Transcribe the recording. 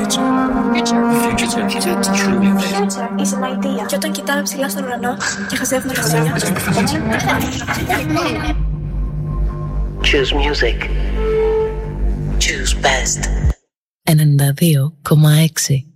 Future is an idea. Και όταν κοιτάμε ψηλά στον ουρανό και χαζεύουμε τα χαζιά. Choose music. Choose best. 92,6